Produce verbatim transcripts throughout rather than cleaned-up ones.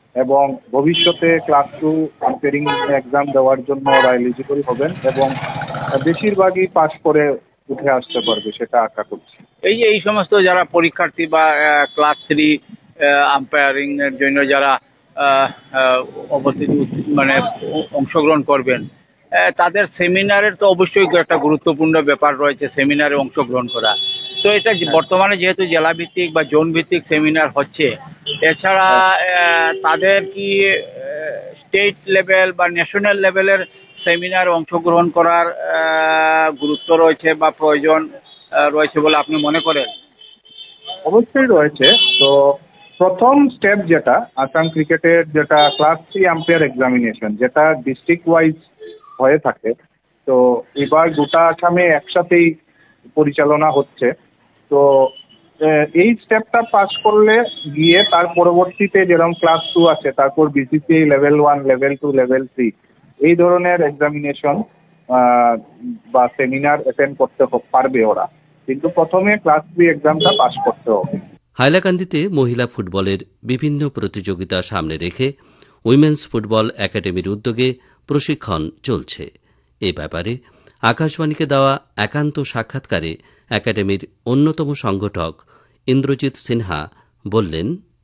এবং ভবিষ্যতে class two umpiring exam দেওয়ার জন্য ওরা এলিজিবল হবেন এবং বেশিরভাগই পাস করে উঠে আসতে পারবে, সেটা আশা করছি। এই যে এই সমস্ত যারা পরীক্ষার্থী বা ক্লাস থ্রি আম্পায়ারিং এর জন্য যারা অবস্থিত মানে অংশগ্রহণ করবেন, তাদের সেমিনারের তো অবশ্যই একটা গুরুত্বপূর্ণ ব্যাপার রয়েছে, সেমিনারে অংশগ্রহণ করা। তো এটা বর্তমানে যেহেতু জেলাভিত্তিক বা জোন ভিত্তিক সেমিনার হচ্ছে, এছাড়া তাদের কি স্টেট লেভেল বা ন্যাশনাল লেভেলের সেমিনারে অংশগ্রহণ করার গুরুত্ব রয়েছে বা প্রয়োজন রয়েছে বলে আপনি মনে করেন? অবশ্যই রয়েছে। তো প্রথম স্টেপ যেটা আসাম ক্রিকেটের, যেটা ক্লাস থ্রি আম্পায়ার এক্সামিনেশন, যেটা ডিস্ট্রিক্ট ওয়াইজ হয়ে থাকে, তো এবার গোটা আসামে একসাথেই পরিচালনা হচ্ছে। তো এই স্টেপটা পাস করলে গিয়ে তার পরবর্তীতে যেরকম ক্লাস টু আছে, তারপর BCCI level one, level two, level three এই ধরনের এক্সামিনেশন বা সেমিনার অ্যাটেন্ড করতে পারবে ওরা, কিন্তু প্রথমে ক্লাস থ্রি এক্সামটা পাস করতে হবে। হাইলাকান্দিতে মহিলা ফুটবলের বিভিন্ন প্রতিযোগিতা সামনে রেখে উইমেন্স ফুটবল একাডেমির উদ্যোগে প্রশিক্ষণ চলছে। এ ব্যাপারে আকাশবাণীকে দেওয়া একান্ত সাক্ষাৎকারে একাডেমির অন্যতম সংগঠক ইন্দ্রজিৎ সিনহা বললেন,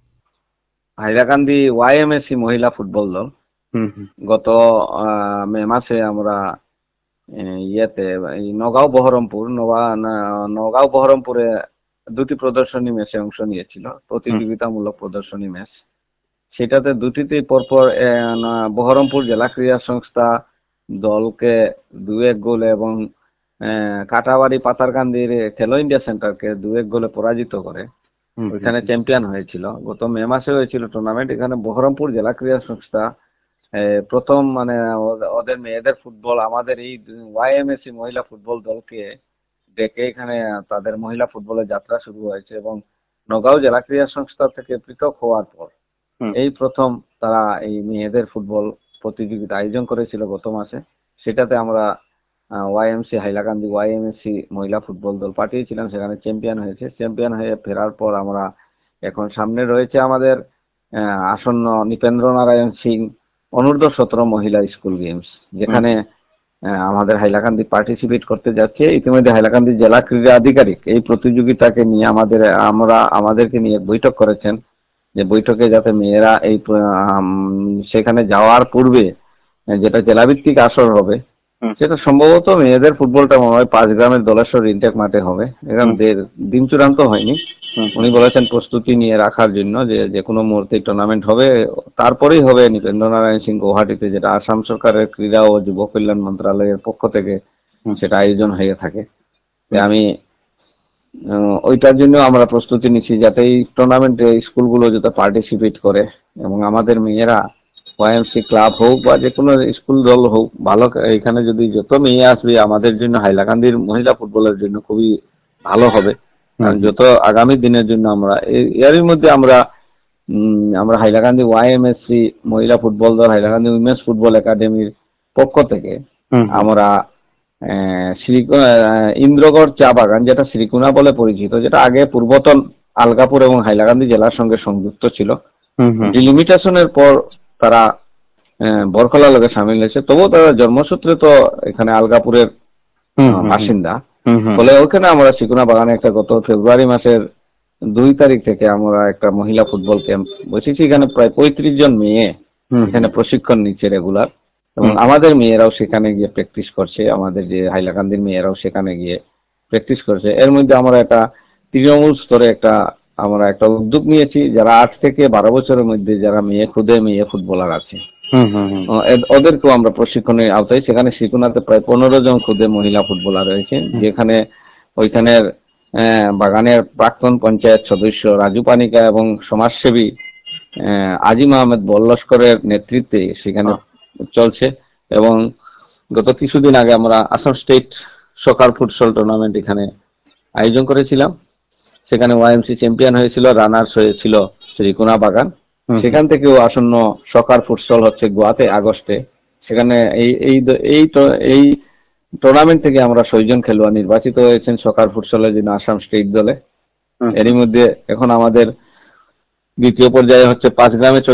হাইলাকান্দি ওয়াইএমএসি মহিলা ফুটবল দল গত মে মাসে আমরা ইয়েতে নগাঁও বহরমপুর নগাঁও বহরমপুরে দুটি প্রদর্শনী ম্যাচে অংশ নিয়েছিল, প্রতিযোগিতামূলক প্রদর্শনী ম্যাচ। সেটাতে দুটিতে পরপর বহরমপুর জেলা ক্রীড়া সংস্থা দলকে দু এক গোলে এবং কাটাবাড়ি পাতারকান্দির খেলো ইন্ডিয়া সেন্টারকে দু এক গোলে পরাজিত করে ওইখানে চ্যাম্পিয়ন হয়েছিল। গত মে মাসে হয়েছিল টুর্নামেন্ট। এখানে বহরমপুর জেলা ক্রীড়া সংস্থা প্রথম মানে ওদের মেয়েদের ফুটবল আমাদের এই ওয়াইএমএসি মহিলা ফুটবল দলকে ডেকে এখানে তাদের মহিলা ফুটবলের যাত্রা শুরু হয়েছে এবং নগাঁও জেলা ক্রীড়া সংস্থা থেকে পৃথক হওয়ার পর এই প্রথম তারা এই মেয়েদের ফুটবল প্রতিযোগিতা আয়োজন করেছিল গত মাসে। সেটাতে আমরা ওয়াইএমসি হাইলাকান্দি ওয়াইএমএসি মহিলা ফুটবল দল পাঠিয়েছিলাম, সেখানে চ্যাম্পিয়ন হয়েছে। চ্যাম্পিয়ন হয়ে ফেরার পর আমরা এখন সামনে রয়েছে আমাদের আসন্ন নৃপেন্দ্র নারায়ণ সিং অনূর্ধ্ব সতেরো মহিলা স্কুল গেমস, যেখানে আমাদের হাইলাকান্দি পার্টিসিপেট করতে যাচ্ছে। ইতিমধ্যে হাইলাকান্দি জেলা ক্রীড়া আধিকারিক এই প্রতিযোগিতাকে নিয়ে আমাদের আমরা আমাদেরকে নিয়ে বৈঠক করেছেন, যে বৈঠকে যাতে মেয়েরা এই সেখানে যাওয়ার পূর্বে যেটা জেলাভিত্তিক আসর হবে, সেটা সম্ভবত মেয়েদের ফুটবলটা মনে হয় পাঁচ গ্রামের দলেশ্বর ইনটেক মাঠে হবে। এখন দিন চূড়ান্ত হয়নি। উনি বলেছেন প্রস্তুতি নিয়ে রাখার জন্য যে যে কোনো মুহূর্তে টুর্নামেন্ট হবে, তারপরেই হবে নৃপেন্দ্র নারায়ণ সিং গুয়াহাটিতে, যেটা আসাম সরকারের ক্রীড়া ও যুব কল্যাণ মন্ত্রণালয়ের পক্ষ থেকে সেটা আয়োজন হয়ে থাকে। আমি ওইটার জন্য আমরা প্রস্তুতি নিচ্ছি যাতে এই টুর্নামেন্টে স্কুলগুলো যাতে পার্টিসিপেট করে এবং আমাদের মেয়েরা ওয়াইএমসি ক্লাব হোক বা যে কোনো স্কুল দল হোক, ভালো এখানে যদি যত মেয়ে আসবে আমাদের জন্য হাইলাকান্দির মহিলা ফুটবলের জন্য খুবই ভালো হবে। কারণ যত আগামী দিনের জন্য আমরা এরই মধ্যে আমরা আমরা হাইলাকান্দি ওয়াইএমএসসি মহিলা ফুটবল দল হাইলাকান্দি উইমেন্স ফুটবল একাডেমির পক্ষ থেকে আমরা শ্রী ইন্দ্রগড় চা বাগান, যেটা শ্রীকুনা বলে পরিচিত, যেটা আগে পূর্বতন আলগাপুর এবং হাইলাকান্দি জেলার সঙ্গে সংযুক্ত ছিল, ডিলিমিটেশনের পর তারা বরকলা লগে সামিল হয়েছে। তবুও তারা জন্মসূত্রে তো এখানে আলগাপুরের বাসিন্দা, ফলে ওখানে আমরা শ্রীকুনা বাগানে একটা গত ফেব্রুয়ারি মাসের দুই তারিখ থেকে আমরা একটা মহিলা ফুটবল ক্যাম্প বসেছি। এখানে প্রায় পঁয়ত্রিশ জন মেয়ে এখানে প্রশিক্ষণ নিচ্ছে রেগুলার, এবং আমাদের মেয়েরাও সেখানে গিয়ে প্র্যাকটিস করছে, আমাদের যে হাইলাকান্দির মেয়েরাও সেখানে গিয়ে প্র্যাকটিস করছে। এর মধ্যে আমরা একটা তৃণমূল স্তরে একটা আমরা একটা উদ্যোগ নিয়েছি, যারা আট থেকে বারো বছরের মধ্যে যারা মেয়ে খুদে মেয়ে ফুটবলার আছে ওদেরকেও আমরা প্রশিক্ষণের আওতায় সেখানে শ্রীকুনাতে প্রায় পনেরো জন খুদে মহিলা ফুটবলার রয়েছে, যেখানে ওইখানের বাগানের প্রাক্তন পঞ্চায়েত সদস্য রাজু পানিকা এবং সমাজসেবী আজিম আহমেদ বল্লস্করের নেতৃত্বে সেখানে চলছে। এবং গত কিছুদিন আগে আমরা আসাম স্টেট সকার ফুটসল টুর্নামেন্ট এখানে আয়োজন করেছিলাম, সেখানে ওয়াইএমসি চ্যাম্পিয়ন হয়েছিল, রানার্স হয়েছিল শ্রীকুনা বাগান। সেখান থেকেও আসন্ন সকার ফুটসল হচ্ছে গোয়াতে আগস্টে, সেখানে এই এই এই টুর্নামেন্ট থেকে আমরা ছয়জন খেলোয়াড় নির্বাচিত হয়েছেন সকার ফুটসলের জন্য আসাম স্টেট দলে। এরই মধ্যে এখন আমাদের দ্বিতীয় পর্যায়ে হচ্ছে পাঁচ গ্রামে